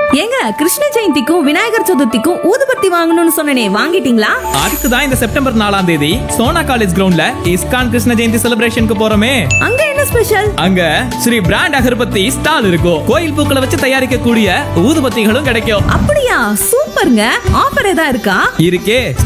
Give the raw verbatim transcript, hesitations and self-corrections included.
ஏங்க கிருஷ்ண ஜெயந்திக்கும் விநாயகர் சதுர்த்திக்கும் ஊதுபத்தி வாங்கணும்னு சொன்னனே, வாங்கிட்டீங்களா? அதுக்கு தான் இந்த செப்டம்பர் நாலாம் தேதி சோனா காலேஜ் கிரவுண்ட்ல இஸ்கான் கிருஷ்ண ஜெயந்தி செலிப்ரேஷனுக்கு போறோமே. அங்க என்ன ஸ்பெஷல்? அங்க ஸ்ரீ பிராண்ட் அகர்பத்தி ஸ்டால் இருக்கும். கோயில் பூக்களை வச்சு தயாரிக்கக்கூடிய ஊதுபத்திகளும் கிடைக்கும். அப்படியா, சூப்பர்ங்க. ஆஃபர் ஏதா இருக்கா? இருக்கே,